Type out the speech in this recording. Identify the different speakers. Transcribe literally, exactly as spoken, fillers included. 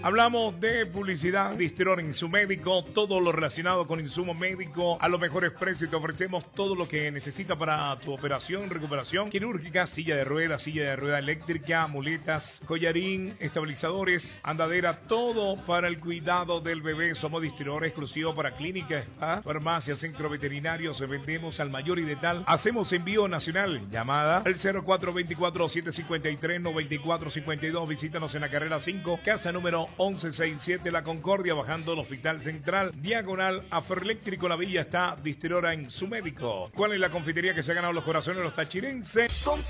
Speaker 1: Hablamos de publicidad, Distror Insumédico, todo lo relacionado con insumo médico a los mejores precios. Te ofrecemos todo lo que necesitas para tu operación, recuperación quirúrgica, silla de ruedas, silla de rueda eléctrica, muletas, collarín, estabilizadores, andadera, todo para el cuidado del bebé. Somos distribuidores exclusivos para clínicas, spa, farmacias, centros veterinarios. Vendemos al mayor y de tal. Hacemos envío nacional. Llamada al cero cuatro dos cuatro, siete cinco tres, nueve cuatro cinco dos. Visítanos en la carrera cinco, casa número once sesenta y siete, La Concordia, bajando el Hospital Central, diagonal a Ferroeléctrico La Villa. Está Distribuidora Insumédico. ¿Cuál es la confitería que se ha ganado los corazones de los tachirenses?